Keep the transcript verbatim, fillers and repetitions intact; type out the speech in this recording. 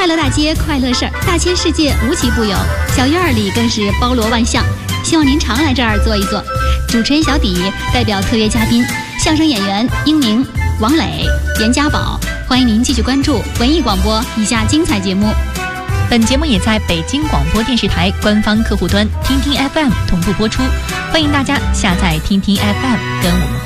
快乐大街快乐事儿，大千世界无奇不有，小院儿里更是包罗万象。希望您常来这儿坐一坐。主持人小底代表特约嘉宾相声演员英明、王磊、严家宝，欢迎您继续关注文艺广播以下精彩节目。 本节目也在北京广播电视台官方客户端听听 F M 同步播出，欢迎大家下载听听 F M 跟我们